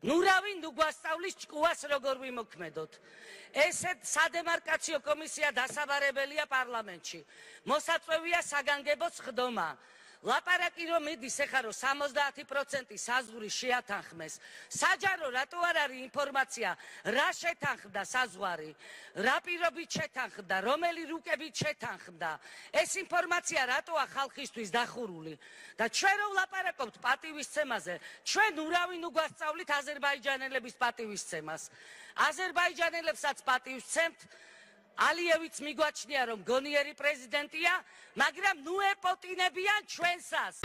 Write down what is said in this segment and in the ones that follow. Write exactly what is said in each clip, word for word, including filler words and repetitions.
ნურავი ნუ გვასწავლის ჭკუას როგორ ვიმოქმედოთ. ესეთ სადემარკაციო კომისია დასაბარებელია პარლამენტში. მოსაწვევია საგანგებო სხდომა. ლაპარაკი რომ მიდის ეხლა რომ სამოცდაათი პროცენტი საზღვარი შეათანხმეს. საჯარო რატო არ არის ინფორმაცია რა შეთანხმდა საზღვარი, რა პირობით შეთანხმდა, რომელი რუკებით შეთანხმდა. ეს ინფორმაცია რატოა ხალხისთვის დახურული და ჩვენ რომ ვლაპარაკობთ პატივისცემაზე, ჩვენ ურავინ უგვასწავლით აზერბაიჯანელების პატივისცემას. აზერბაიჯანელებსაც პატივისცემთ. ალიევიც მიგვაჩნია რომ გონიერი პრეზიდენტია, მაგრამ ნუ ეპოტინებიან ჩვენსას.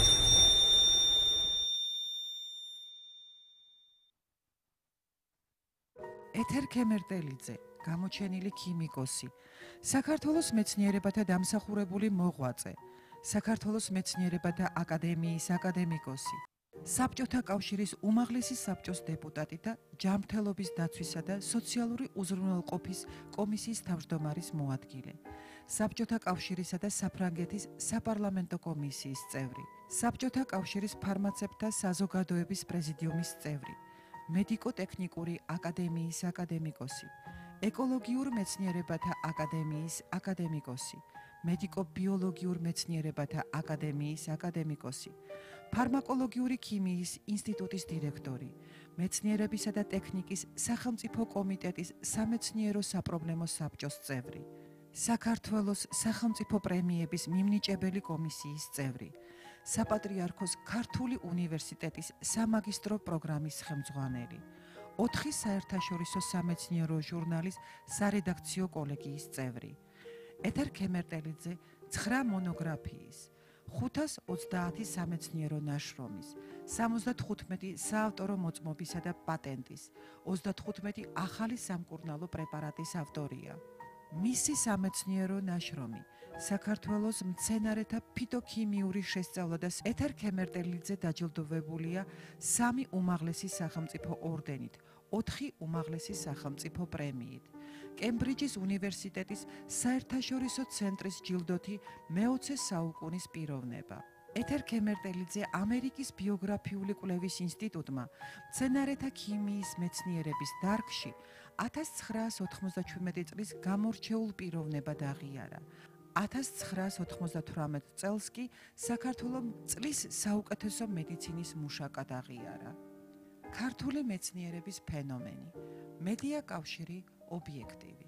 ეთერ ქემერტელიძე, გამოჩენილი ქიმიკოსი, საქართველოს მეცნიერებათა დამსახურებული მოღვაწე, საქართველოს მეცნიერებათა აკადემიის აკადემიკოსი, საბჭოთა კავშირის უმაღლესი საბჭოს დეპუტატი და ჯანმრთელობის დაცვისა და სოციალური უზრუნველყოფის კომისიის თავმჯდომარის მოადგილე, საბჭოთა კავშირისა და საფრანგეთის საპარლამენტო კომისიის წევრი, საბჭოთა კავშირის ფარმაცევტთა საზოგადოების პრეზიდიუმის წევრი, მედიკო-ტექნიკური აკადემიის აკადემიკოსი, ეკოლოგიურ მეცნიერებათა აკადემიის აკადემიკოსი, მედიკო-ბიოლოგიურ მეცნიერებათა აკადემიის აკადემიკოსი, ფარმაკოლოგიური ქიმიის ინსტიტუტის დირექტორი, მეცნიერებისა და ტექნიკის სახელმწიფო კომიტეტის სამეცნიერო საპრობლემო საბჭოს წევრი, საქართველოს სახელმწიფო პრემიების მიმნიჭებელი კომისიის წევრი, საპატრიარქოს ქართული უნივერსიტეტის სამაგისტრო პროგრამის ხელმძღვანელი, ოთხი საერთაშორისო სამეცნიერო ჟურნალის სარედაქციო კოლეგიის წევრი, ეთერ ქემერტელიძე ცხრა მონოგრაფიის, ხუთას ოცდაათი სამეცნიერო ნაშრომის, სამოცდათხუთმეტი საავტორო მოწმობისა და პატენტის, ოცდათხუთმეტი ახალი სამკურნალო პრეპარატის ავტორია. მისი სამეცნიერო ნაშრომი საქართველოს მცენარეთა ფიტოქიმიური შესწავლა და ეთერ ქემერტელიძე დაჯილდოვებულია სამი უმაღლესი სახელმწიფო ორდენით, ოთხი უმაღლესი სახელმწიფო პრემიით. კემბრიჯის უნივერსიტეტის საერთაშორისო ცენტრის ჯილდოთი მეოცე საუკუნის პიროვნება. ეთერ ქემერტელიძე ამერიკის ბიოგრაფიული კვლევის ინსტიტუტმა მცენარეთა ქიმიის მეცნიერების დარგში ათას ცხრაას ოთხმოცდაჩვიდმეტი წლის გამორჩეულ პიროვნებად აღიარა. ათას ცხრაას ოთხმოცდათვრამეტ წელს კი საქართველოს წლის საუკეთესო მედიცინის მუშაკად აღიარა. ქართული მეცნიერების ფენომენი, მედია კავშირი, ობიექტივი.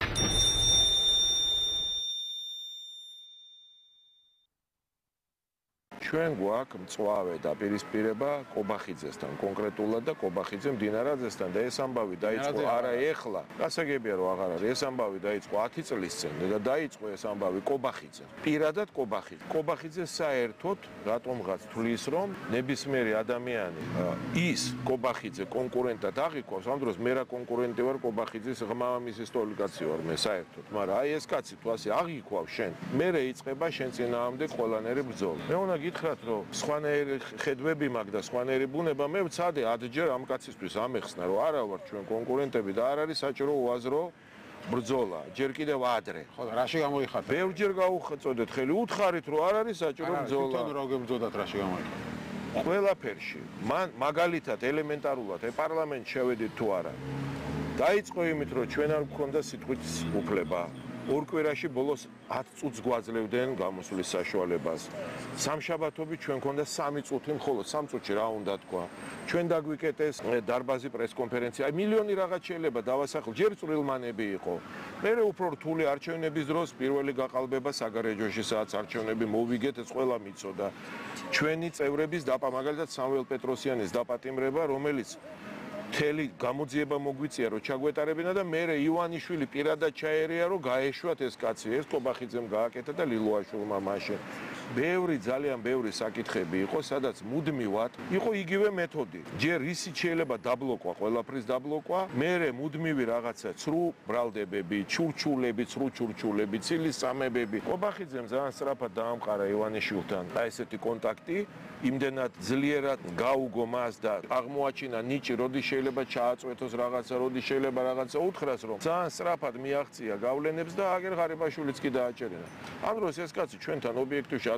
ჩვენ გვაქვს მწვავე დაპირისპირება კობახიძესთან, კონკრეტულად და კობახიძე მდინარაძესთან და ეს ამბავი დაიწყო არა ეხლა. გასაგებია რომ აღარ არის, ეს ამბავი დაიწყო ათი წლის წინ და დაიწყო ეს ამბავი კობახიძე. პირადად კობახიძე. კობახიძე საერთოდ რატომღაც თვლის რომ ნებისმიერი ადამიანი ის კობახიძე კონკურენტად აღიქვავს, ამ დროს მე რა კონკურენტი ვარ კობახიძის მამამისის ტოლიკაცი ვარ მე საერთოდ, მაგრამ აი ეს კაცი თუ ასე აღიქვავს შენ, მერე იწყება შენ წინააღმდეგ ყველანაირი ბრძოლა. მე უნდა გითხრათ რომ სხვანაირი ხედვები მაქვს და სხვანაირი ბუნება, მე ვცადე ათჯერ ამ კაცისთვის ამეხსნა რომ არა ვარ ჩვენ კონკურენტები და არ არის საჭირო უაზრო ბრძოლა, ჯერ კიდევ ადრე. ხო და რაში გამოიხართ? ბევრჯერ გავუწოდეთ ხელი, უთხარით რომ არ არის საჭირო ბრძოლა. თვითონ რა გემძოდათ რაში გამოიხართ? ყველაფერში. მან მაგალითად ელემენტარულად ეპარლამენტ შევედით თუ არა. დაიწყო იმით რომ ჩვენ არ გქონდა სიტყვის უფლება. ორ კვირაში ბოლოს ათ წუთს გვაძლევდნენ გამოსვლის საშუალებას. სამშაბათობით ჩვენ გქონდა სამი წუთი, მხოლოდ სამ წუთში რა უნდა თქვა. ჩვენ დაგვიკეტეს დარბაზი პრესკონფერენცია. აი მილიონი რაღაც შეიძლება დავასახლ, ჯერ წვრილმანები იყო. მერე უფრო რთული არჩევნების დროს პირველი გაყალბება საგარეჯოში, სადაც არჩევნები მოვიგეთ, ეს ყველა მიცოდა. ჩვენი წევრების დაპა, მაგალითად სამველ პეტროსიანის დაპატიმრება, რომელიც მთელი გამოძიება მოგვიწია რომ ჩაგვეტარებინა და მერე ივანიშვილი პირადად ჩაერია რომ გაეშვათ ეს კაცი, ეს კობახიძემ გააკეთა და ლილუაშვილმა მაშინ. ბევრი ძალიან ბევრი საკითხები იყო, სადაც მუდმივად იყო იგივე მეთოდი. ჯერ ისიც შეიძლება დაბლოკვა, ყველაფრის დაბლოკვა, მერე მუდმივი რაღაცა ცრუ ბრალდებები, ჩურჩულები, ცრუ ჩურჩულები, ცილის სამებები. კობახიძემ ძალიან სწრაფად დაამყარა ივანიშვილთან და ესეთი კონტაქტი, იმდენად ძლიერად გაუგო მას და აღმოაჩინა ნიჭი, როდი შეიძლება ჩააწვეთოს რაღაცა, როდი შეიძლება რაღაცა უთხრას, რომ ძალიან სწრაფად მიაღწია გავლენებს და აგერ ღარიბაშვილიც კი დააჭერინა. ამ დროს ეს კაცი ჩვენთან ობიექტივში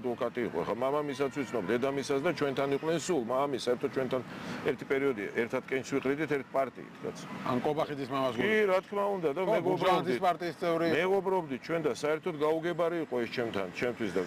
ადვოკატი იყო. ხა მამამისაც ვიცნობ, დედამისას და ჩვენთან იყვნენ სულ. მამამის საერთოდ ჩვენთან ერთი პერიოდი ერთად კენჭს ვიყრიდით ერთ პარტიით, კაც. ან კობახიძის მამას კი, რა თქმა უნდა და მეგობრობდით. პარტიის წევრი მეგობრობდით ჩვენ და საერთოდ გაუგებარი იყო ეს ჩემთან, ჩემთვის და